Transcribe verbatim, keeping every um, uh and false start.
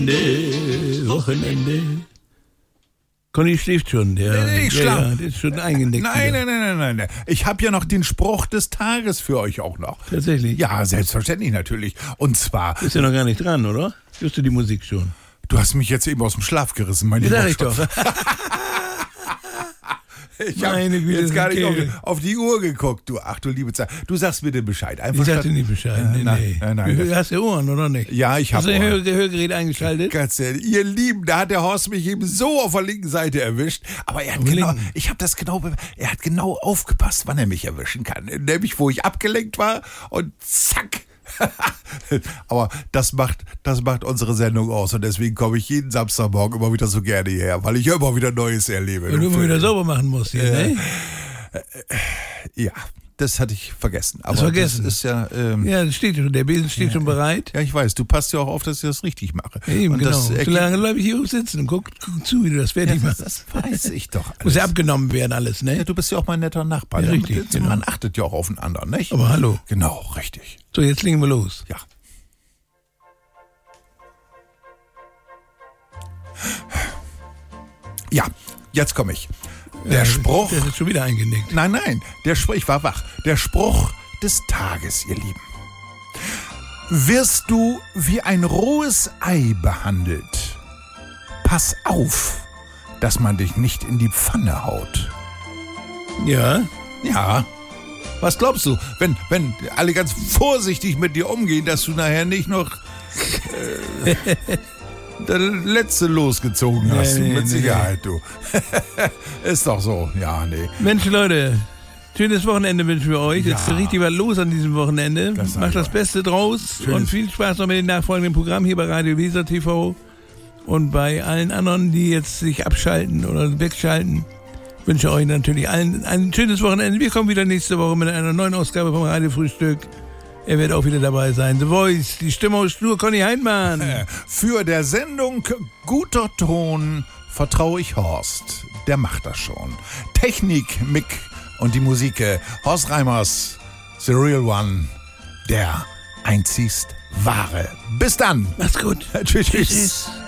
Wochenende. Conny schläft schon. Der, Nee, nee, ich ja, schlaf. ja, der ist schon eingenickt. Nein, wieder. nein, nein, nein, nein, nein. Ich habe ja noch den Spruch des Tages für euch auch noch. Tatsächlich? Ja, selbstverständlich natürlich. Und zwar, Ist ja noch gar nicht dran, oder? Hörst du die Musik schon? du hast mich jetzt eben aus dem Schlaf gerissen, mein Ja, lieber sag ich Schatz. doch. Ich habe Meine Güte, jetzt gar nicht auf, okay. auf die Uhr geguckt, du. Ach du liebe Zeit. Du sagst bitte Bescheid. Ich Einfach sagte statt- nie Bescheid. Ja, Nee, nein, nee. nein, nein, Du das- hast ja Ohren, oder nicht? Ja, ich Hast habe du ein Hör Hörgerät eingeschaltet? Ganz ehrlich, ihr Lieben, da hat der Horst mich eben so auf der linken Seite erwischt. Aber er hat Auf der genau, linken? ich habe das genau, be- er hat genau aufgepasst, wann er mich erwischen kann. Nämlich, wo ich abgelenkt war und zack. Aber das macht, das macht unsere Sendung aus und deswegen komme ich jeden Samstagmorgen immer wieder so gerne hierher, weil ich ja immer wieder Neues erlebe. Wenn du immer wieder sauber machen musst hier, Ja. ne? Ja, das hatte ich vergessen. Aber Hast vergessen? das ist ja, ähm, Ja, das steht schon. Der Besen steht schon bereit. ja, ich weiß, du passt ja auch auf, dass ich das richtig mache. Ja, eben, und genau. das, So ergibt- lange bleibe ich hier hoch sitzen und guck, guck zu, wie du das fertig ja, machst. das, das weiß ich doch. Muss ja alles. abgenommen werden alles, ne? Ja, du bist ja auch mein netter Nachbar. Ja, ne? richtig, Man genau. achtet ja auch auf den anderen, nicht? Aber hallo. Genau, richtig. So, jetzt legen wir los. Ja. Ja, jetzt komme ich. Der Äh, Spruch. Der ist schon wieder eingenickt. Nein, nein, der Spruch, ich war wach. Der Spruch des Tages, ihr Lieben. Wirst du wie ein rohes Ei behandelt? Pass auf, dass man dich nicht in die Pfanne haut. Ja? Ja. Was glaubst du, wenn, wenn alle ganz vorsichtig mit dir umgehen, dass du nachher nicht noch äh, das letzte losgezogen hast? Nee, nee, mit nee, Sicherheit, du. Ist doch so. Ja, nee. Mensch, Leute, schönes Wochenende wünschen wir euch. Jetzt Ja. ist richtig was los an diesem Wochenende. Das sag Macht ich das euch. Beste draus Schönes- und viel Spaß noch mit dem nachfolgenden Programm hier bei Radio Weser T V und bei allen anderen, die jetzt sich abschalten oder wegschalten. Ich wünsche euch natürlich allen ein schönes Wochenende. Wir kommen wieder nächste Woche mit einer neuen Ausgabe vom Radiofrühstück. Er wird auch wieder dabei sein. The Voice, die Stimme aus Stur, Conny Heinmann. Äh, Für der Sendung Guter Ton vertraue ich Horst. Der macht das schon. Technik, Mick und die Musik. äh, Horst Reimers, The Real One, der einzigst wahre. Bis dann. Macht's gut. Tschüss. Tschüss.